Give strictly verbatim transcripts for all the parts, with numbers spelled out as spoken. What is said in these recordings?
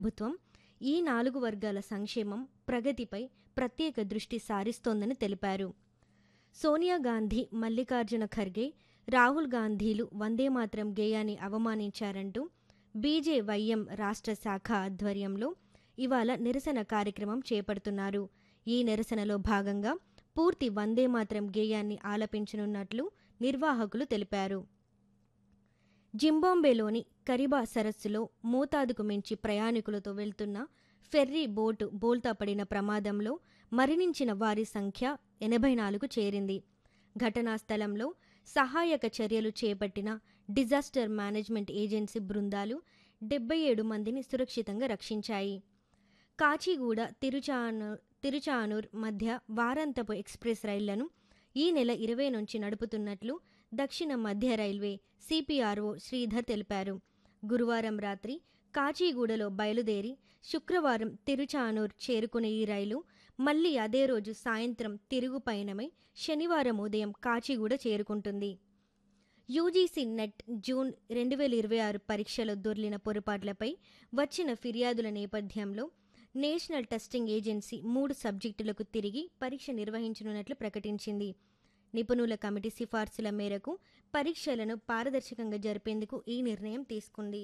ప్రభుత్వం ఈ నాలుగు వర్గాల సంక్షేమం, ప్రగతిపై ప్రత్యేక దృష్టి సారిస్తోందని తెలిపారు. సోనియా గాంధీ, మల్లికార్జున ఖర్గే, రాహుల్ గాంధీలు వందేమాతరం గేయాన్ని అవమానించారంటూ బీజేవైఎం రాష్ట్ర శాఖ ఆధ్వర్యంలో ఇవాళ నిరసన కార్యక్రమం చేపడుతున్నారు. ఈ నిరసనలో భాగంగా పూర్తి వందేమాతరం గేయాన్ని ఆలపించనున్నట్లు నిర్వాహకులు తెలిపారు. జింబాబ్వేలోని కరిబా సరస్సులో మోతాదుకు మించి ప్రయాణికులతో వెళ్తున్న ఫెర్రీ బోటు బోల్తా పడిన ప్రమాదంలో మరణించిన వారి సంఖ్య ఎనభై నాలుగు చేరింది. ఘటనా స్థలంలో సహాయక చర్యలు చేపట్టిన డిజాస్టర్ మేనేజ్మెంట్ ఏజెన్సీ బృందాలు డెబ్బై ఏడు మందిని సురక్షితంగా రక్షించాయి. కాచిగూడ తిరుచానూర్ తిరుచానూర్ మధ్య వారాంతపు ఎక్స్ప్రెస్ రైళ్లను ఈ నెల ఇరవై నుంచి నడుపుతున్నట్లు దక్షిణ మధ్య రైల్వే సిపిఆర్ఓ శ్రీధర్ తెలిపారు. గురువారం రాత్రి కాచిగూడలో బయలుదేరి శుక్రవారం తిరుచానూర్ చేరుకునే ఈ రైలు మళ్లీ అదే రోజు సాయంత్రం తిరుగు పయనమై శనివారం ఉదయం కాచిగూడ చేరుకుంటుంది. యూజీసీ నెట్ జూన్ రెండు వేల ఇరవై ఆరు పరీక్షలో దొర్లిన పొరపాట్లపై వచ్చిన ఫిర్యాదుల నేపథ్యంలో నేషనల్ టెస్టింగ్ ఏజెన్సీ మూడు సబ్జెక్టులకు తిరిగి పరీక్ష నిర్వహించనున్నట్లు ప్రకటించింది. నిపుణుల కమిటీ సిఫార్సుల మేరకు పరీక్షలను పారదర్శకంగా జరిపేందుకు ఈ నిర్ణయం తీసుకుంది.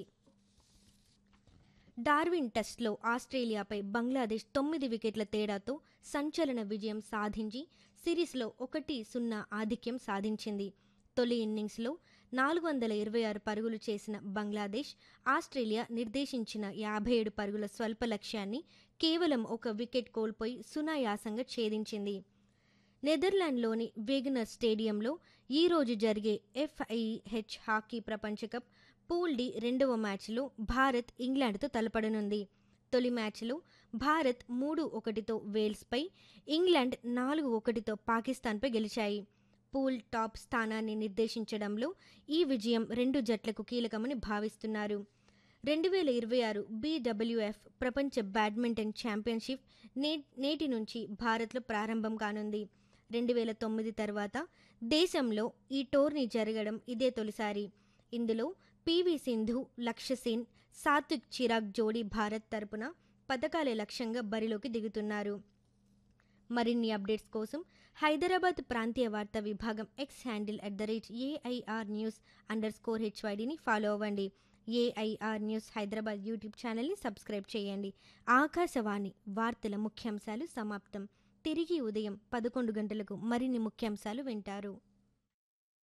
డార్విన్ టెస్ట్లో ఆస్ట్రేలియాపై బంగ్లాదేశ్ తొమ్మిది వికెట్ల తేడాతో సంచలన విజయం సాధించి సిరీస్లో ఒకటి సున్నా ఆధిక్యం సాధించింది. తొలి ఇన్నింగ్స్లో నాలుగు వందల ఇరవై ఆరు పరుగులు చేసిన బంగ్లాదేశ్ ఆస్ట్రేలియా నిర్దేశించిన యాభై ఏడు పరుగుల స్వల్ప లక్ష్యాన్ని కేవలం ఒక వికెట్ కోల్పోయి సునాయాసంగా ఛేదించింది. నెదర్లాండ్లోని వేగనర్ స్టేడియంలో ఈరోజు జరిగే ఎఫ్ఐహెచ్ హాకీ ప్రపంచ కప్ పూల్ డి రెండవ మ్యాచ్లో భారత్ ఇంగ్లాండ్తో తలపడనుంది. తొలి మ్యాచ్లో భారత్ మూడు ఒకటితో వేల్స్పై, ఇంగ్లాండ్ నాలుగు ఒకటితో పాకిస్తాన్పై గెలిచాయి. పూల్ టాప్ స్థానాన్ని నిర్దేశించడంలో ఈ విజయం రెండు జట్లకు కీలకమని భావిస్తున్నారు. రెండు వేల ఇరవై ఆరు బీడబ్ల్యూఎఫ్ ప్రపంచ బ్యాడ్మింటన్ ఛాంపియన్షిప్ నే నేటి నుంచి భారత్లో ప్రారంభం కానుంది. రెండు వేల తొమ్మిది తర్వాత దేశంలో ఈ టోర్నీ జరగడం ఇదే తొలిసారి. ఇందులో పీవీ సింధు, లక్ష్య సేన్, సాత్విక్ చిరాగ్ జోడీ భారత్ తరపున పతకాలే లక్ష్యంగా బరిలోకి దిగుతున్నారు. మరిన్ని అప్డేట్స్ కోసం హైదరాబాద్ ప్రాంతీయ వార్తా విభాగం X handle at the rate AIR news under score హెచ్వైడిని follow అవ్వండి. ఏఐఆర్ న్యూస్ హైదరాబాద్ యూట్యూబ్ ఛానల్ని సబ్స్క్రైబ్ చేయండి. ఆకాశవాణి వార్తల ముఖ్యాంశాలు సమాప్తం. తిరిగి ఉదయం పదకొండు గంటలకు మరిన్ని ముఖ్యాంశాలు వింటారు.